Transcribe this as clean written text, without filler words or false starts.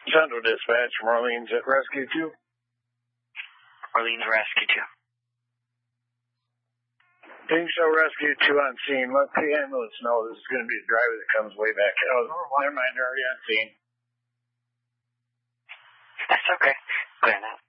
Central Dispatch from Orleans at Rescue 2. Orleans Rescue 2. Pink Show Rescue 2 on scene. Let the ambulance know this is going to be a driver that comes way back. Oh, never mind, they're already on scene. That's okay. Clear that.